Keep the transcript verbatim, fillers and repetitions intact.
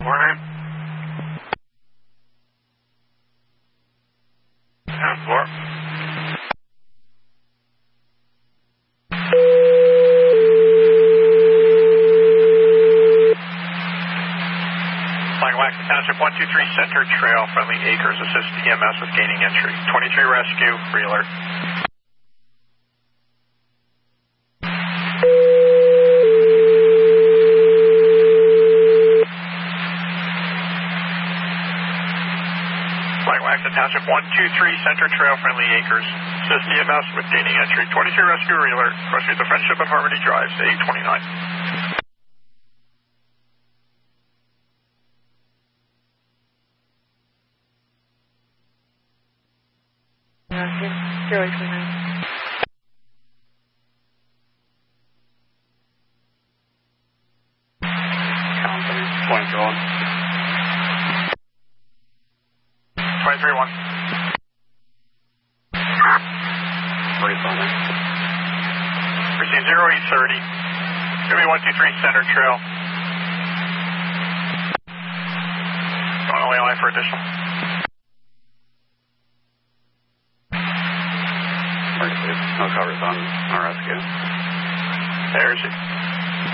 Morning. ten four. Flying Wax Township one two three Center Trail, Friendly Acres, assist E M S with gaining entry. twenty-three rescue, re-alert. Flying Wax Township one two three Center Trail, Friendly Acres, assist E M S with gaining entry. twenty-three rescue, re-alert. Rescue the Friendship and Harmony Drive, eight twenty-nine. zero eight two nine. twenty-three one. twenty-three one. Receive zero eight thirty. Give me one two three Center Trail. Going away line for additional. No coverage on our rescue. There is it.